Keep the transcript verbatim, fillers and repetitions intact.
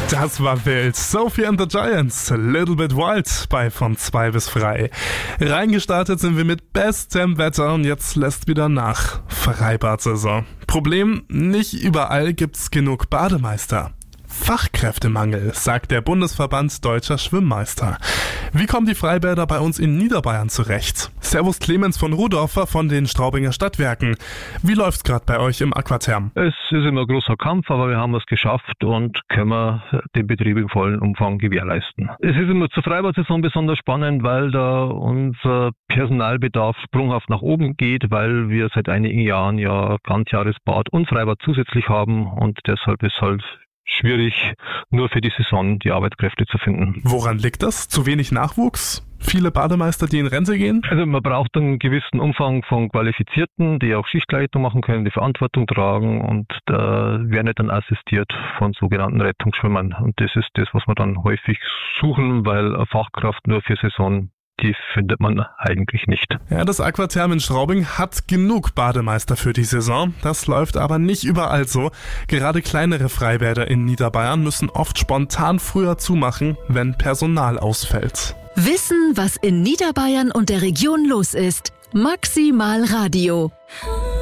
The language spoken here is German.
Das war wild. Sophie and the Giants, Little Bit Wild bei von zwei bis frei. Reingestartet sind wir mit bestem Wetter und jetzt lässt wieder nach. Freibad-Saison. Problem, nicht überall gibt's genug Bademeister. Fachkräftemangel, sagt der Bundesverband Deutscher Schwimmmeister. Wie kommen die Freibäder bei uns in Niederbayern zurecht? Servus Clemens von Rudorfer von den Straubinger Stadtwerken. Wie läuft's gerade bei euch im Aquatherm? Es ist immer ein großer Kampf, aber wir haben es geschafft und können wir den Betrieb im vollen Umfang gewährleisten. Es ist immer zur Freibad-Saison besonders spannend, weil da unser Personalbedarf sprunghaft nach oben geht, weil wir seit einigen Jahren ja Ganzjahresbad und Freibad zusätzlich haben und deshalb ist halt schwierig, nur für die Saison die Arbeitskräfte zu finden. Woran liegt das? Zu wenig Nachwuchs? Viele Bademeister, die in Rente gehen? Also man braucht einen gewissen Umfang von Qualifizierten, die auch Schichtleitung machen können, die Verantwortung tragen und da werden dann assistiert von sogenannten Rettungsschwimmern. Und das ist das, was wir dann häufig suchen, weil eine Fachkraft nur für Saison, die findet man eigentlich nicht. Ja, das Aquatherm in Straubing hat genug Bademeister für die Saison. Das läuft aber nicht überall so. Gerade kleinere Freibäder in Niederbayern müssen oft spontan früher zumachen, wenn Personal ausfällt. Wissen, was in Niederbayern und der Region los ist. Maximal Radio.